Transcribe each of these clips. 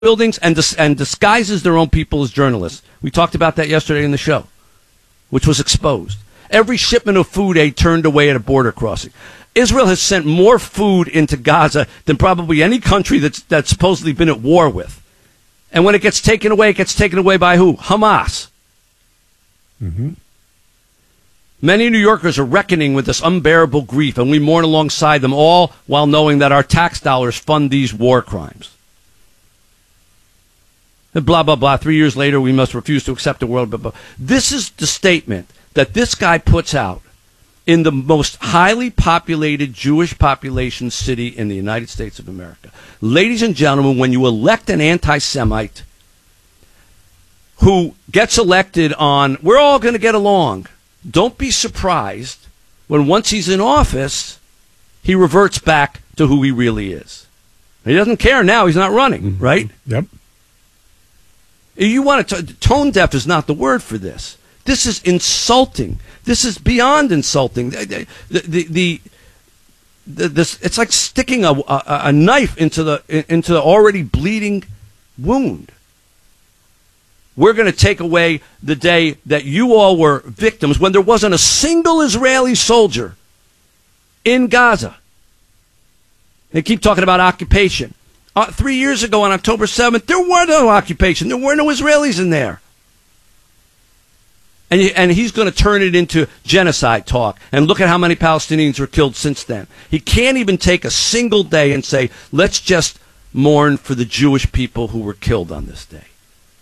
buildings and disguises their own people as journalists. We talked about that yesterday in the show, which was exposed. Every shipment of food aid turned away at a border crossing. Israel has sent more food into Gaza than probably any country that's supposedly been at war with. And when it gets taken away by who? Hamas. Mm-hmm. Many New Yorkers are reckoning with this unbearable grief, and we mourn alongside them, all while knowing that our tax dollars fund these war crimes. And blah, blah, blah. 3 years later, we must refuse to accept the world. Blah, blah. This is the statement that this guy puts out in the most highly populated Jewish population city in the United States of America. Ladies and gentlemen, when you elect an anti-Semite who gets elected on, we're all going to get along, don't be surprised when once he's in office, he reverts back to who he really is. He doesn't care now. He's not running, right? Yep. You want to tone deaf is not the word for this. This is insulting. This is beyond insulting. It's like sticking a knife into the already bleeding wound. We're going to take away the day that you all were victims when there wasn't a single Israeli soldier in Gaza. They keep talking about occupation. 3 years ago on October 7th, there were no occupation. There were no Israelis in there. And he's going to turn it into genocide talk. And look at how many Palestinians were killed since then. He can't even take a single day and say, let's just mourn for the Jewish people who were killed on this day.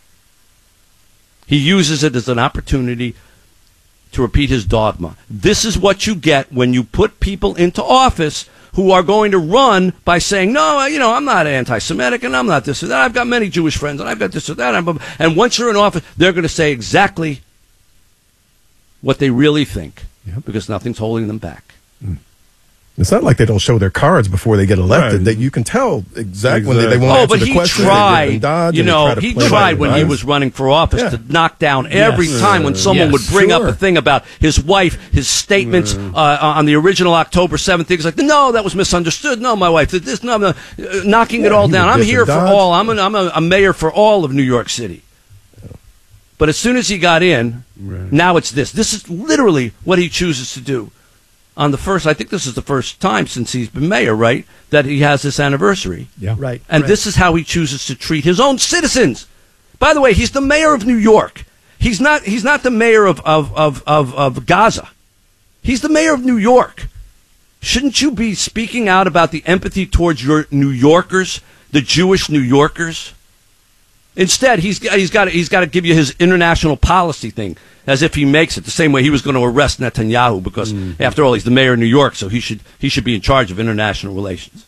He uses it as an opportunity to repeat his dogma. This is what you get when you put people into office who are going to run by saying, no, I'm not anti-Semitic and I'm not this or that. I've got many Jewish friends and I've got this or that. And once you're in office, they're going to say exactly what they really think, because nothing's holding them back. It's not like they don't show their cards before they get elected. That you can tell exactly when they won't answer the question. He tried when he was running for office to knock down every time when someone would bring up a thing about his wife, his statements on the original October 7th. He was like, no, that was misunderstood. No, my wife did this. No, knocking it all down. I'm here for all. I'm a mayor for all of New York City. But as soon as he got in, now it's this. This is literally what he chooses to do. On the first, I think this is the first time since he's been mayor, right, that he has this anniversary. Yeah. Right. And this is how he chooses to treat his own citizens. By the way, he's the mayor of New York. He's not the mayor of Gaza. He's the mayor of New York. Shouldn't you be speaking out about the empathy towards your New Yorkers, the Jewish New Yorkers? Instead, he's got to give you his international policy thing, as if he makes it the same way he was going to arrest Netanyahu, because after all, he's the mayor of New York, so he should be in charge of international relations.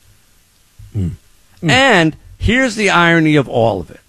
And here's the irony of all of it.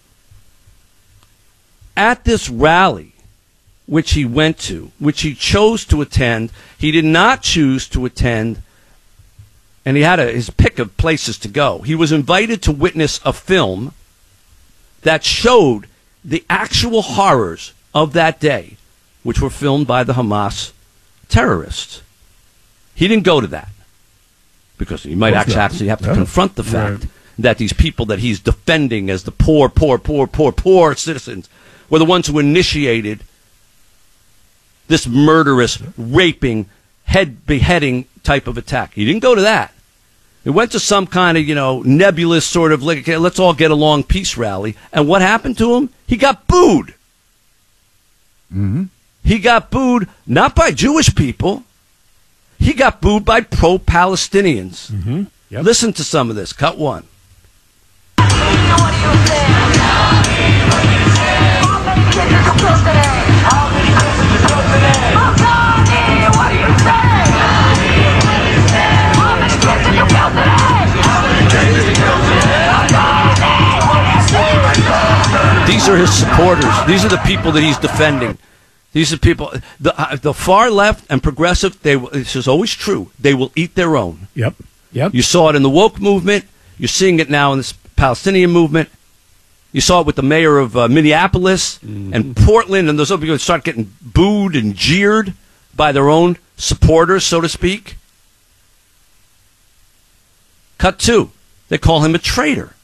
At this rally, which he went to, which he chose to attend, he did not choose to attend, and he had his pick of places to go. He was invited to witness a film that showed the actual horrors of that day, which were filmed by the Hamas terrorists. He didn't go to that because he might actually have to confront the fact that these people that he's defending as the poor citizens were the ones who initiated this murderous, raping, head beheading type of attack. He didn't go to that. He went to some kind of, nebulous sort of, like, let's all get along peace rally. And what happened to him? He got booed. Mm-hmm. He got booed not by Jewish people. He got booed by pro-Palestinians. Mm-hmm. Yep. Listen to some of this. Cut one. These are his supporters. These are the people that he's defending. These are people, the far left and progressive, this is always true, they will eat their own. Yep. You saw it in the woke movement. You're seeing it now in this Palestinian movement. You saw it with the mayor of Minneapolis and Portland, and those other people start getting booed and jeered by their own supporters, so to speak. Cut two. They call him a traitor.